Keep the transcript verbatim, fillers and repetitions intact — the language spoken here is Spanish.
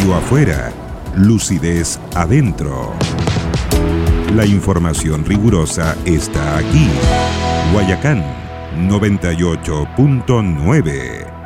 radio afuera, lucidez adentro. La información rigurosa está aquí. Guayacán noventa y ocho punto nueve.